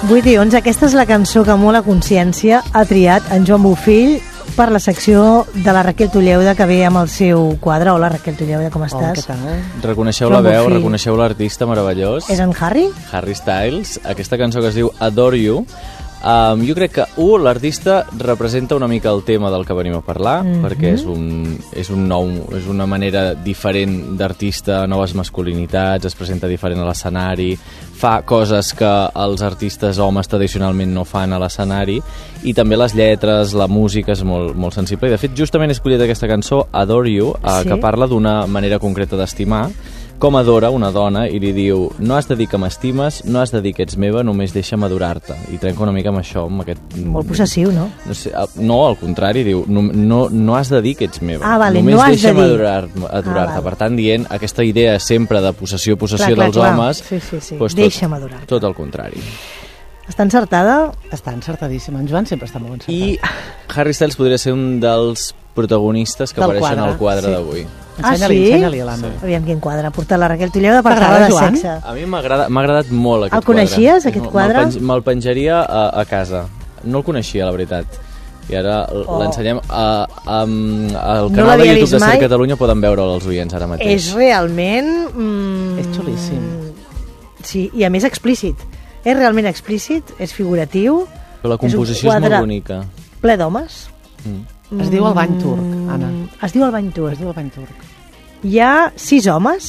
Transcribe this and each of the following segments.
8 i 11, aquesta és la cançó que molt a consciència ha triat en Joan Bofill per la secció de la Raquel Tulleuda, que ve amb el seu quadre. Hola, Raquel Tulleuda, com estàs? Què tal? Reconeixeu la veu, reconeixeu l'artista meravellós. És en Harry? Harry Styles. Aquesta cançó que es diu Adore You. Jo crec que, l'artista representa una mica el tema del que venim a parlar, perquè és una manera diferent d'artista, noves masculinitats, es presenta diferent a l'escenari, fa coses que els artistes homes tradicionalment no fan a l'escenari, i també les lletres, la música és molt, molt sensible. I de fet, justament he escollit aquesta cançó, Adore You, que parla d'una manera concreta d'estimar, com adora una dona i li diu: no has de dir que m'estimes, no has de dir que ets meva, només deixa'm adorar-te. I trenca una mica amb això, amb aquest... Molt possessiu, no? No, al contrari, diu, no has de dir que ets meva. Vale, només no deixa'm adorar-te. Per tant, dient aquesta idea sempre de possessió dels homes, doncs deixa'm adorar-te. Tot el contrari. Està encertada? Està encertadíssima. En Joan sempre està molt encertat. I Harry Styles podria ser un dels protagonistes que apareixen al quadre d'avui. Ensenya-li a l'Anna. Aviam quin quadre ha portat la Raquel Tulleuda per parlar de sexe. A mi m'ha agradat molt aquest quadre. El coneixies, aquest quadre? Me'l penjaria a casa. No el coneixia, la veritat. I ara l'ensenyem al canal de YouTube de Ser Catalunya, poden veure'l els oients ara mateix. És realment... És xulíssim. Sí, i a més explícit. És realment explícit, és figuratiu. Però la composició és molt bonica. Ple d'homes. Es diu el bany turc, Anna. Es diu el bany turc. Es diu el bany turc. Hi ha 6 homes.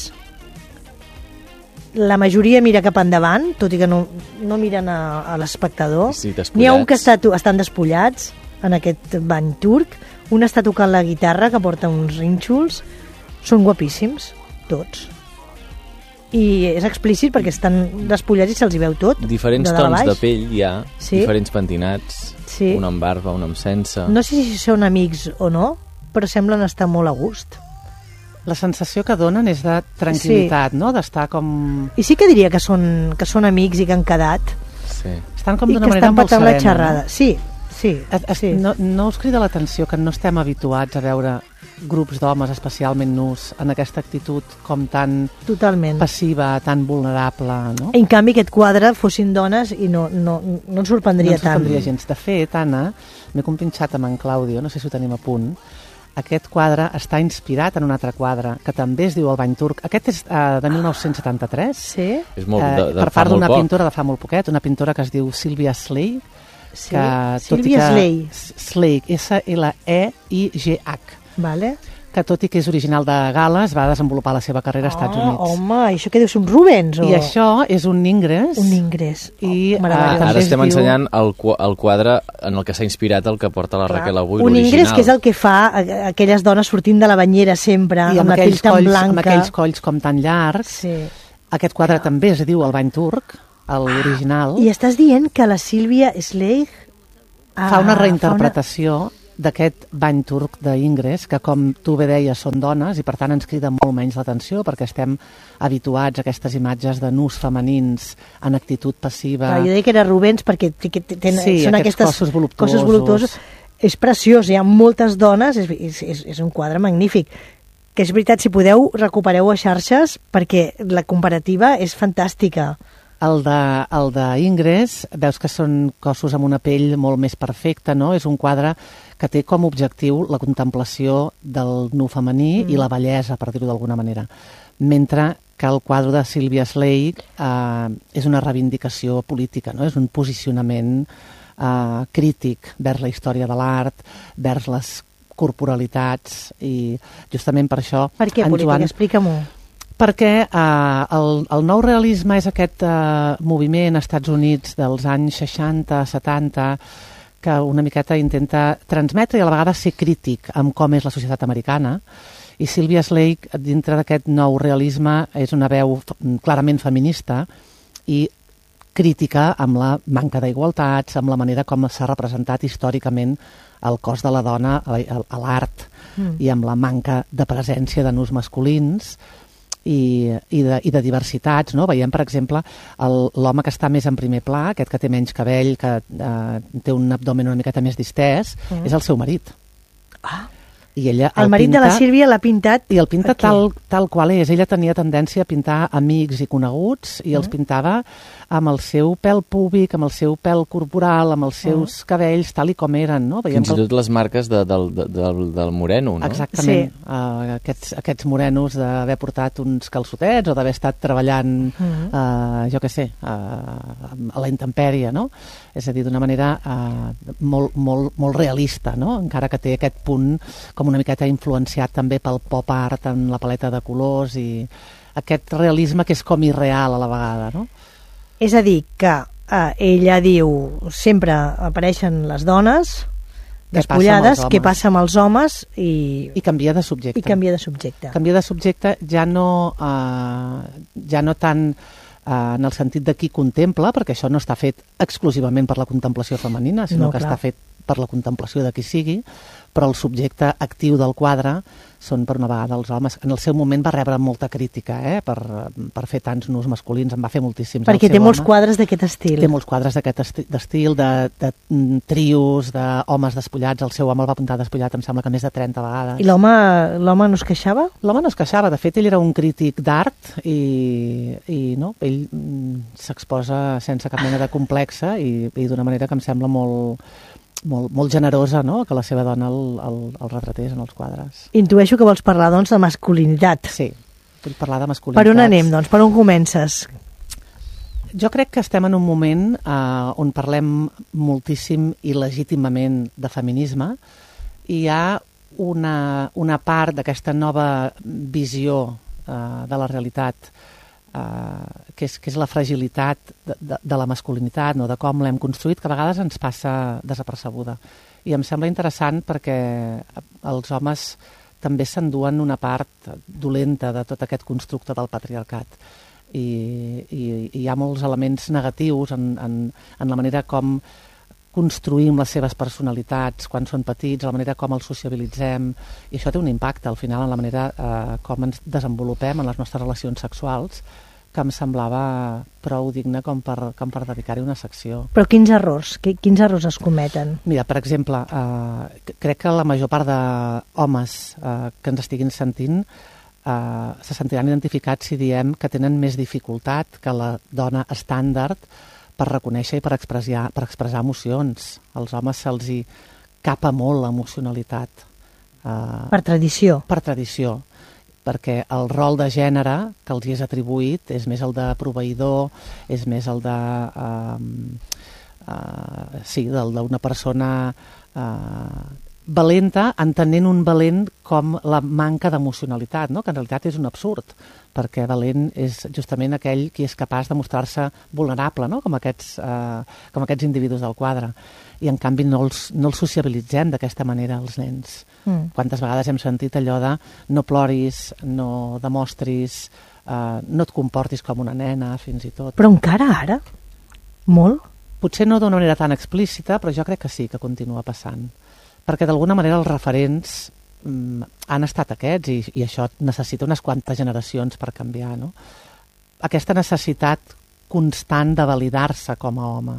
La majoria mira cap endavant, tot i que no miren a l'espectador. Sí, n'hi ha un que estan despullats en aquest bany turc. Un està tocant la guitarra, que porta uns rínxols. Són guapíssims, tots. I és explícit perquè estan despullats i se'ls hi veu tot. Diferents tons de pell hi ha, diferents pentinats, un amb barba, un amb sense. No sé si són amics o no, però semblen estar molt a gust. La sensació que donen és de tranquil·litat, no? D'estar com... I sí que diria que són amics i que han quedat. Sí. Estan com d'una manera molt serena. I que estan patant la xerrada. Sí. No us crida l'atenció que no estem habituats a veure grups d'homes especialment nus en aquesta actitud com tan passiva, tan vulnerable, no? En canvi, aquest quadre fossin dones i no ens sorprendria tant. No ens sorprendria gens. De fet, Anna, m'he compinxat amb en Claudio, no sé si ho tenim a punt. Aquest quadre està inspirat en un altre quadre que també es diu El bany turc. Aquest és de 1973. Sí. És molt per part d'una pintora de fa molt poquet, una pintora que es diu Sylvia Sleigh. Sí, Sylvia Sleigh. Sleigh, S-L-E-I-G-H. Vale. Que tot i que és original de Gal·les, va desenvolupar la seva carrera als Estats Units. Home, això què deu ser un Rubens? I això és un Ingres. Un Ingres. Ara estem ensenyant el quadre en el que s'ha inspirat el que porta la Raquel avui, l'original. Un Ingres que és el que fa aquelles dones sortint de la banyera sempre, amb la pell tan blanca. Amb aquells colls com tan llargs. Sí. Aquest quadre també es diu El bany turc, l'original. I estàs dient que la Sylvia Sleigh fa una reinterpretació d'aquest bany turc d'Ingres, que com tu bé deies són dones i per tant ens crida molt menys l'atenció perquè estem habituats a aquestes imatges de nus femenins en actitud passiva. Jo deia que era Rubens perquè són aquests cossos voluptuosos. És preciós, hi ha moltes dones, és un quadre magnífic. Que és veritat, si podeu, recupereu a xarxes perquè la comparativa és fantàstica. El d'Ingres, veus que són cossos amb una pell molt més perfecta, no? És un quadre que té com a objectiu la contemplació del nu femení i la bellesa, per dir-ho d'alguna manera. Mentre que el quadre de Sylvia Sleigh és una reivindicació política, no? És un posicionament crític vers la història de l'art, vers les corporalitats, i justament per això... Per què política? Explica-m'ho. Perquè el nou realisme és aquest moviment als Estats Units dels anys 60-70 que una miqueta intenta transmetre i a la vegada ser crític amb com és la societat americana. I Sylvia Sleigh, dintre d'aquest nou realisme, és una veu clarament feminista i crítica amb la manca d'igualtats, amb la manera com s'ha representat històricament el cos de la dona a l'art i amb la manca de presència de nus masculins i de diversitats, no? Veiem, per exemple, l'home que està més en primer pla, aquest que té menys cabell, que té un abdomen una miqueta més distès, és el seu marit. I ella el marit de la Sílvia l'ha pintat... I el pinta tal qual és. Ella tenia tendència a pintar amics i coneguts i els pintava amb el seu pèl púbic, amb el seu pèl corporal, amb els seus cabells, tal i com eren, no? Fins i tot les marques del moreno, no? Exactament. Aquests morenos d'haver portat uns calçotets o d'haver estat treballant, jo què sé, a la intempèrie, no? És a dir, d'una manera molt realista, no? Encara que té aquest punt com una miqueta influenciat també pel pop art en la paleta de colors i aquest realisme que és com irreal a la vegada, no? És a dir, que ella diu sempre apareixen les dones despullades, què passa amb els homes i canvia de subjecte. Canvia de subjecte ja no tant en el sentit de qui contempla, perquè això no està fet exclusivament per la contemplació femenina, sinó que està fet per la contemplació de qui sigui, però el subjecte actiu del quadre són per una vegada els homes. En el seu moment va rebre molta crítica per fer tants nus masculins, en va fer moltíssims. Perquè té molts quadres d'aquest estil. Té molts quadres d'aquest estil, de trios, d'homes despullats. El seu home el va pintar despullat, em sembla que més de 30 vegades. I l'home no es queixava? L'home no es queixava, de fet ell era un crític d'art i no, ell s'exposa sense cap mena de complexa i d'una manera que em sembla molt generosa, no?, que la seva dona el retratés en els quadres. Intueixo que vols parlar, doncs, de masculinitat. Sí, vull parlar de masculinitat. Per on anem, doncs? Per on comences? Jo crec que estem en un moment on parlem moltíssim i legítimament de feminisme i hi ha una part d'aquesta nova visió de la realitat que és la fragilitat de la masculinitat, no? De com l'hem construït, que a vegades ens passa desapercebuda. I em sembla interessant perquè els homes també s'enduen una part dolenta de tot aquest constructe del patriarcat. I hi ha molts elements negatius en la manera com construïm les seves personalitats quan són petits, la manera com els sociabilitzem, i això té un impacte al final en la manera com ens desenvolupem en les nostres relacions sexuals, que em semblava prou digne com per dedicar-hi una secció. Però quins errors es cometen? Mira, per exemple, crec que la major part d'homes que ens estiguin sentint se sentiran identificats si diem que tenen més dificultat que la dona estàndard per reconèixer i per expressar emocions. Als homes se'ls hi capa molt l'emocionalitat. Per tradició. Per tradició, perquè el rol de gènere que els hi és atribuït és més el de proveïdor, és més el de d'una persona valenta, entenent un valent com la manca d'emocionalitat, no? Que en realitat és un absurd, perquè valent és justament aquell qui és capaç de mostrar-se vulnerable, no? com aquests individus del quadre. I en canvi no els sociabilitzem d'aquesta manera els nens. Quantes vegades hem sentit allò de no ploris, no demostris, no et comportis com una nena, fins i tot. Però encara ara? Molt? Potser no d'una manera tan explícita, però jo crec que sí, que continua passant. Perquè d'alguna manera els referents han estat aquests i això necessita unes quantes generacions per canviar, no? Aquesta necessitat constant de validar-se com a home.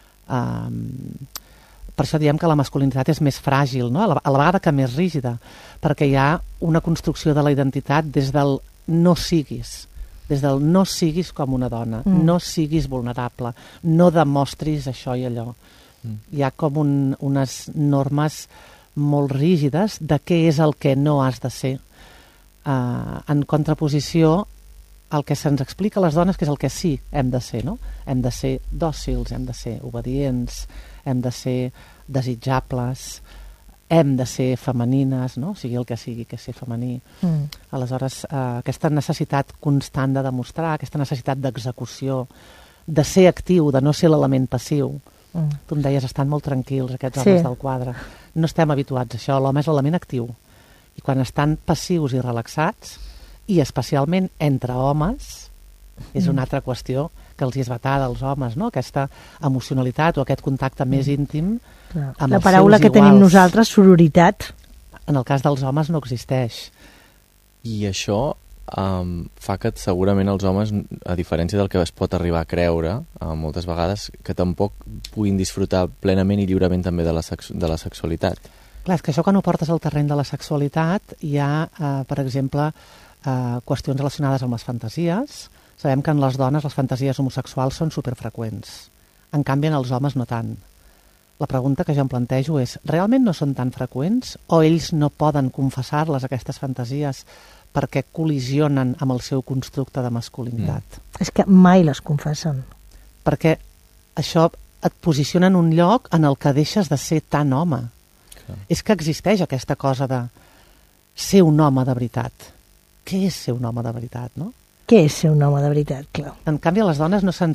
Per això diem que la masculinitat és més fràgil, no? A la vegada que més rígida, perquè hi ha una construcció de la identitat des del no siguis, des del no siguis com una dona, no siguis vulnerable, no demostris això i allò. Hi ha com unes normes molt rígides de què és el que no has de ser, en contraposició al que se'ns explica a les dones, que és el que sí hem de ser, no? Hem de ser dòcils, hem de ser obedients, hem de ser desitjables, hem de ser femenines, no? Sigui el que sigui que ser femení. Aleshores, aquesta necessitat constant de demostrar, aquesta necessitat d'execució, de ser actiu, de no ser l'element passiu. Tu em deies, estan molt tranquils aquests homes del quadre. No estem habituats a això, l'home és l'element actiu. I quan estan passius i relaxats, i especialment entre homes, és una altra qüestió que els hi és vetada als homes, no? Aquesta emocionalitat o aquest contacte més íntim amb els seus iguals. La paraula que tenim nosaltres, sororitat. En el cas dels homes no existeix. I això fa que segurament els homes, a diferència del que es pot arribar a creure moltes vegades, que tampoc puguin disfrutar plenament i lliurement també de la sexualitat. Clar, és que això quan ho portes al terreny de la sexualitat hi ha, per exemple, qüestions relacionades amb les fantasies. Sabem que en les dones les fantasies homosexuals són superfreqüents. En canvi, en els homes no tant. La pregunta que jo em plantejo és, realment no són tan freqüents o ells no poden confessar-les, aquestes fantasies, perquè col·lisionen amb el seu constructe de masculinitat? És que mai les confessen. Perquè això et posiciona en un lloc en el que deixes de ser tan home. Clar. És que existeix aquesta cosa de ser un home de veritat. Què és ser un home de veritat, no? Què és ser un home de veritat, clar? En canvi, a les dones no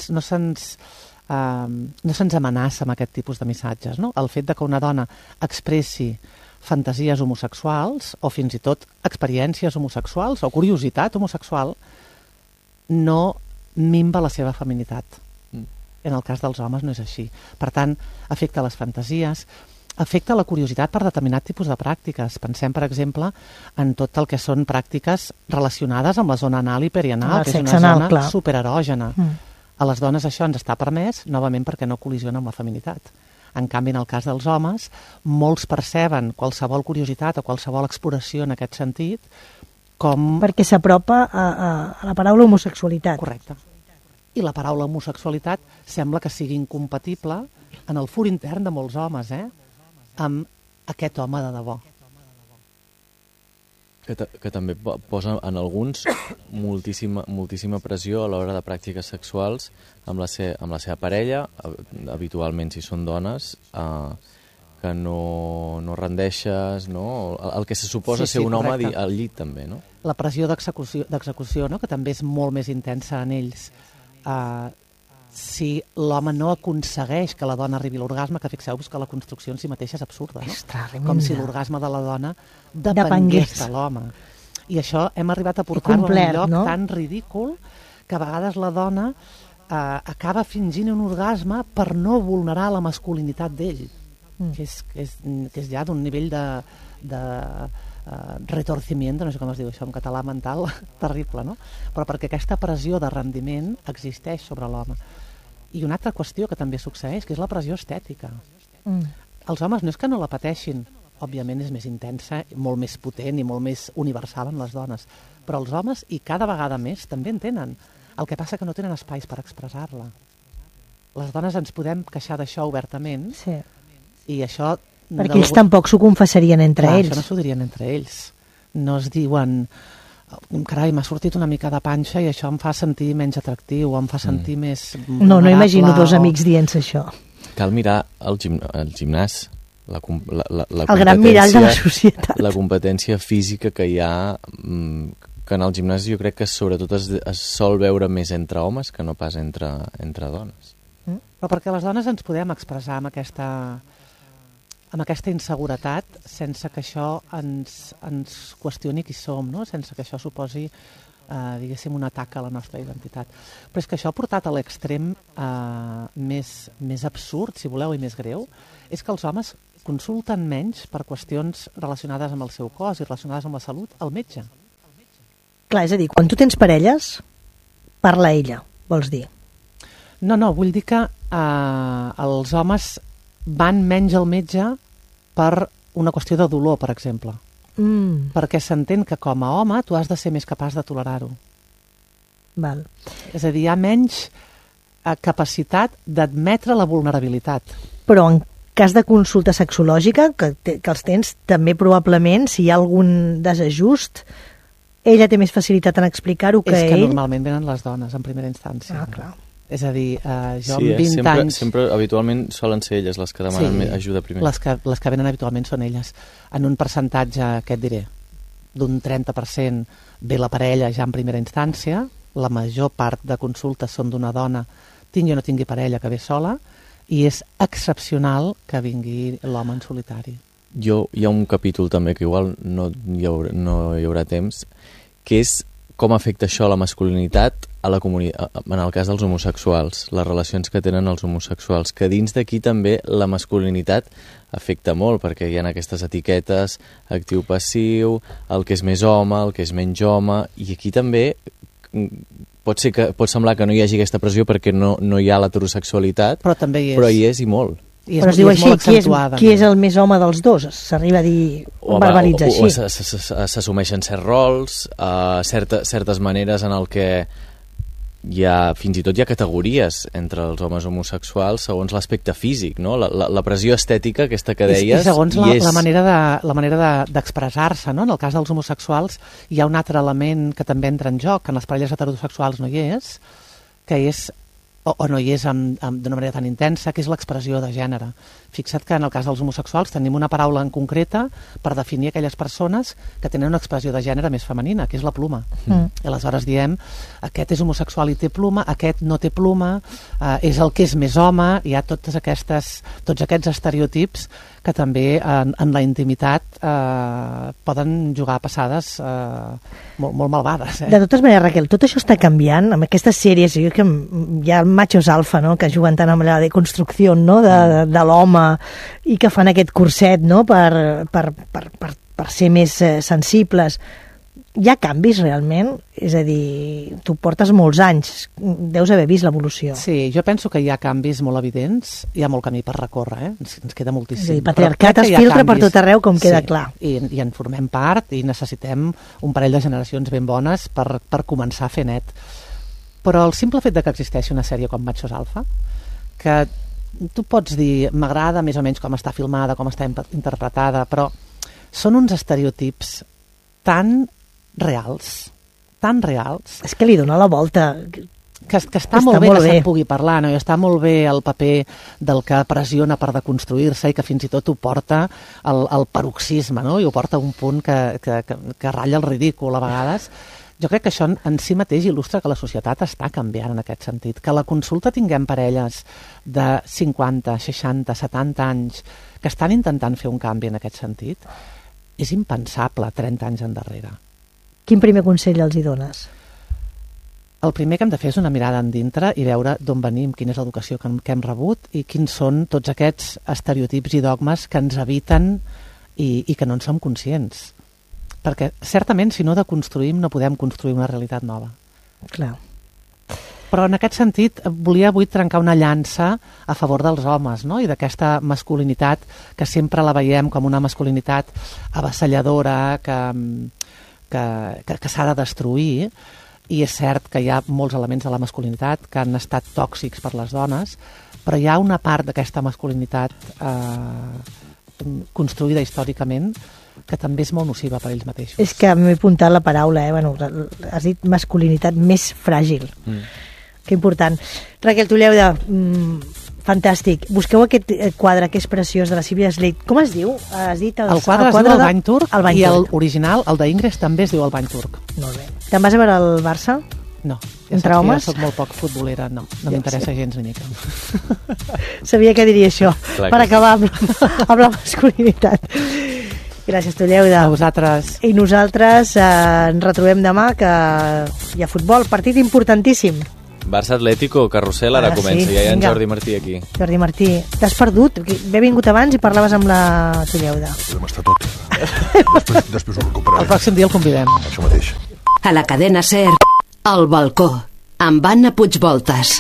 se'ns amenaça amb aquest tipus de missatges, no? El fet de que una dona expressi fantasies homosexuals o fins i tot experiències homosexuals o curiositat homosexual no minva la seva feminitat. En el cas dels homes no és així. Per tant, afecta les fantasies, afecta la curiositat per determinat tipus de pràctiques. Pensem, per exemple, en tot el que són pràctiques relacionades amb la zona anal i perianal, que és una zona supererògena. A les dones això ens està permès, novament perquè no col·lisiona amb la feminitat. En canvi, en el cas dels homes, molts perceben qualsevol curiositat o qualsevol exploració en aquest sentit com... Perquè s'apropa a la paraula homosexualitat. Correcte. I la paraula homosexualitat sembla que sigui incompatible en el fur intern de molts homes, amb aquest home de debò. Que també posa en alguns moltíssima pressió a l'hora de pràctiques sexuals amb la seva parella, habitualment si són dones, que no rendeixes, no? El que se suposa ser un home al llit també, no? La pressió d'execució, no? Que també és molt més intensa en ells. Si l'home no aconsegueix que la dona arribi a l'orgasme, que fixeu-vos que la construcció en si mateixa és absurda, no? Com si l'orgasme de la dona depengués de l'home. I això hem arribat a portar-lo a un lloc tan ridícul que a vegades la dona acaba fingint un orgasme per no vulnerar la masculinitat d'ell, que és ja d'un nivell de retorcimiento, no sé com es diu això en català mental, terrible, no? Però perquè aquesta pressió de rendiment existeix sobre l'home. I una altra qüestió que també succeeix, que és la pressió estètica. Els homes no és que no la pateixin, òbviament és més intensa, molt més potent i molt més universal en les dones, però els homes, i cada vegada més, també en tenen. El que passa que no tenen espais per expressar-la. Les dones ens podem queixar d'això obertament, i això... Perquè ells tampoc s'ho confessarien entre ells. Això no s'ho dirien entre ells. No es diuen, carai, m'ha sortit una mica de panxa i això em fa sentir menys atractiu, o em fa sentir més vulnerable. No imagino dos amics dient-se això. Cal mirar el gimnàs, el gran mirall de la societat. La competència física que hi ha, que en el gimnàs jo crec que sobretot es sol veure més entre homes que no pas entre dones. Però perquè les dones ens podem expressar amb aquesta inseguretat sense que això ens qüestioni qui som, no? Sense que això suposi, diguéssim, un atac a la nostra identitat. Però és que això portat a l'extrem més absurd, si voleu, i més greu, és que els homes consulten menys per qüestions relacionades amb el seu cos i relacionades amb la salut al metge. Clar, és a dir, quan tu tens parelles, parla ella, vols dir? No, vull dir que els homes van menys al metge per una qüestió de dolor, per exemple. Perquè s'entén que com a home tu has de ser més capaç de tolerar-ho. Val. És a dir, hi ha menys capacitat d'admetre la vulnerabilitat. Però en cas de consulta sexològica, que els tens, també probablement, si hi ha algun desajust, ella té més facilitat en explicar-ho que ell? És que normalment venen les dones en primera instància. Clar. És a dir, jo amb 20 anys... Sempre, habitualment, solen ser elles les que demanen ajuda primer. Les que venen habitualment són elles. En un percentatge, què et diré, d'un 30% ve la parella ja en primera instància, la major part de consultes són d'una dona, tingui o no tingui parella, que ve sola, i és excepcional que vingui l'home en solitari. Hi ha un capítol també que igual no hi haurà temps, que és com afecta això a la masculinitat a la comunitat, en el cas dels homosexuals, les relacions que tenen els homosexuals, que dins d'aquí també la masculinitat afecta molt, perquè hi ha aquestes etiquetes actiu-passiu, el que és més home, el que és menys home, i aquí també pot semblar que no hi hagi aquesta pressió perquè no hi ha l'heterosexualitat, però hi és i molt. I Però es diu és així, molt accentuada. qui és el més home dels dos? S'arriba a dir, verbalitza així. O s'assumeixen certs rols, certes maneres en el que fins i tot hi ha categories entre els homes homosexuals segons l'aspecte físic, no? La pressió estètica aquesta que deies. I segons la manera d'expressar-se, no? En el cas dels homosexuals hi ha un altre element que també entra en joc, que en les parelles heterosexuals no hi és, que és o no hi és d'una manera tan intensa, que és l'expressió de gènere. Fixa't que en el cas dels homosexuals tenim una paraula en concreta per definir aquelles persones que tenen una expressió de gènere més femenina, que és la pluma. I aleshores diem, aquest és homosexual i té pluma, aquest no té pluma, és el que és més home, hi ha tots aquests estereotips que també en la intimitat poden jugar a passades molt malvades. De totes maneres, Raquel, tot això està canviant amb aquestes sèries, jo que hi ha machos alfa, no?, que juguen tant amb la deconstrucció, no?, de l'home, i que fan aquest curset, no?, per ser més sensibles. Hi ha canvis realment? És a dir, tu portes molts anys, deus haver vist l'evolució. Sí, jo penso que hi ha canvis molt evidents, hi ha molt camí per recórrer, ens queda moltíssim. És a dir, patriarcat es filtra per tot arreu, com queda clar. I en formem part i necessitem un parell de generacions ben bones per començar a fer net. Però el simple fet de que existeixi una sèrie com Machos Alfa, que tu pots dir, m'agrada més o menys com està filmada, com està interpretada, però són uns estereotips tan reals. És que li dona la volta. Que està molt bé que se'n pugui parlar, no? I està molt bé el paper del que pressiona per deconstruir-se i que fins i tot ho porta al paroxisme, no? I ho porta a un punt que ratlla el ridícul a vegades. Jo crec que això en si mateix il·lustra que la societat està canviant en aquest sentit, que a la consulta tinguem parelles de 50, 60, 70 anys que estan intentant fer un canvi en aquest sentit, és impensable 30 anys endarrere. Quin primer consell els hi dones? El primer que hem de fer és una mirada endintre i veure d'on venim, quina és l'educació que hem rebut i quins són tots aquests estereotips i dogmes que ens habiten i que no en som conscients. Perquè certament si no deconstruïm no podem construir una realitat nova. Clar. Però en aquest sentit volia avui trencar una llança a favor dels homes, no? I d'aquesta masculinitat que sempre la veiem com una masculinitat avassalladora, que s'ha de destruir, i és cert que hi ha molts elements de la masculinitat que han estat tòxics per les dones, però hi ha una part d'aquesta masculinitat construïda històricament que també és molt nociva per ells mateixos. És que m'he apuntat la paraula, bueno, has dit masculinitat més fràgil. Que important. Raquel Tulleuda, fantàstic. Busqueu aquest quadre que és preciós de la Sílvia Slade. Com es diu? Has dit el quadre es diu El bany turc i l'original, el d'Ingres, també es diu El bany turc. Molt bé. Te'n vas a veure el Barça? No. Entre homes? Jo soc molt poc futbolera, no m'interessa gens ni mica. Sabia que diria això, per acabar amb la masculinitat. Gràcies, Tulleuda. A vosaltres. I nosaltres ens retrobem demà, que hi ha futbol, partit importantíssim. Barça Atlético, carrusel, ara comença. Ja hi ha en Jordi Martí aquí. Jordi Martí, t'has perdut. He vingut abans i parlaves amb la Tulleuda. Podem estar tot. Després ho recuperarem. El pròxim dia el convidem. Això mateix. A la cadena SER, El balcó, amb Anna Puigvoltas.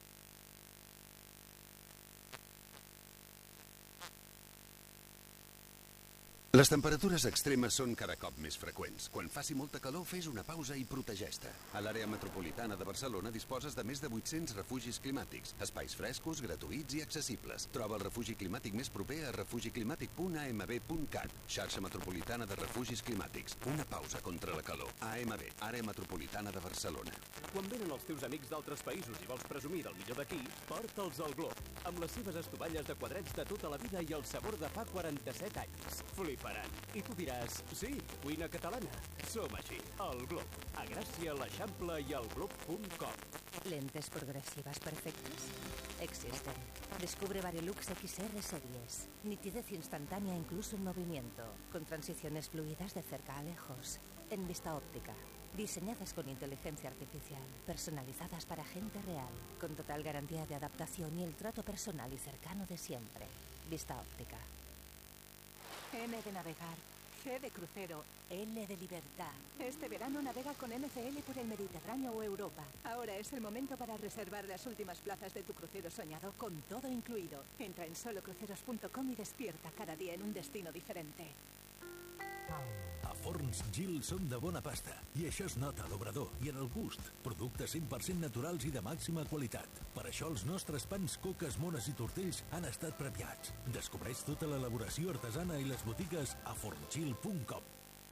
Les temperatures extremes són cada cop més freqüents. Quan faci molta calor, fes una pausa i protegeix-te. A l'àrea metropolitana de Barcelona disposes de més de 800 refugis climàtics, espais frescos, gratuïts i accessibles. Troba el refugi climàtic més proper a refugiclimàtic.amb.cat. Xarxa metropolitana de refugis climàtics. Una pausa contra la calor. AMB, àrea metropolitana de Barcelona. Quan venen els teus amics d'altres països i vols presumir del millor d'aquí, porta'ls al Glob, amb les seves estovalles de quadrets de tota la vida i el sabor de fa 47 anys. Fliparan. I tu diràs, sí, cuina catalana. Som així, al Glob. A Gràcia, l'Eixample i al Glob.com. ¿Lentes progresivas perfectas? Existen. Descubre Varilux XR series. Nitidez instantánea incluso en movimiento, con transiciones fluidas de cerca a lejos. En vista óptica. Diseñadas con inteligencia artificial, personalizadas para gente real, con total garantía de adaptación y el trato personal y cercano de siempre. Vista óptica. M de navegar, G de crucero, L de libertad. Este verano navega con MCL por el Mediterráneo o Europa. Ahora es el momento para reservar las últimas plazas de tu crucero soñado con todo incluido. Entra en solocruceros.com y despierta cada día en un destino diferente. A Forns Gil són de bona pasta i això es nota a l'obrador i en el gust. Productes 100% naturals i de màxima qualitat. Per això els nostres pans, coques, mones i tortells han estat premiats. Descobreix tota l'elaboració artesana i les botigues a fornsgil.com.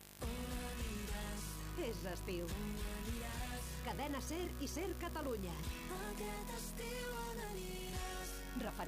És estiu. Cadena SER i SER Catalunya. Referent